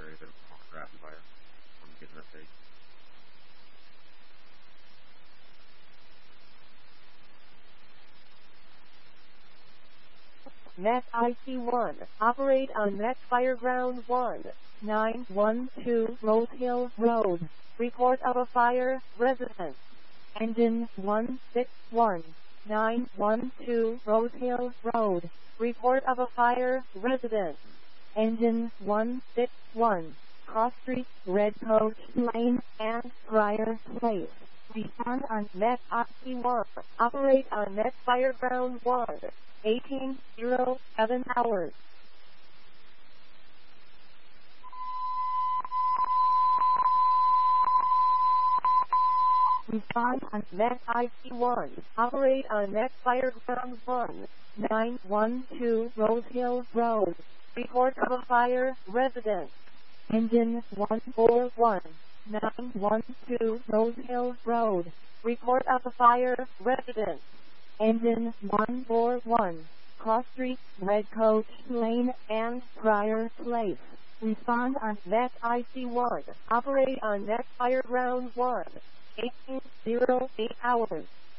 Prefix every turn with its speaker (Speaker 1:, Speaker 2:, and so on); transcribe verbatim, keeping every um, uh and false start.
Speaker 1: Met I C one, operate on Met Fireground one, nine one two Rose Hill Road. Report of a fire, residence. Engine one six one, nine one two Rose Hill Road. Report of a fire, residence. Engine one six one, Cross Street, Red Coach Lane, and Prior Place. Respond on Met I C one, operate on Met Fireground one. eighteen oh seven hours. Respond on Met I C one. Operate on Met Fireground one, nine one two Rose Hill Road. Report of a fire, residence. Engine one four one, nine one two Rose Hill Road. Report of a fire, residence. Engine one four one, Cross Street, Red Coach Lane, and Prior Place. Respond on Met I C one. Operate on Met Fireground one. eighteen oh eight hours.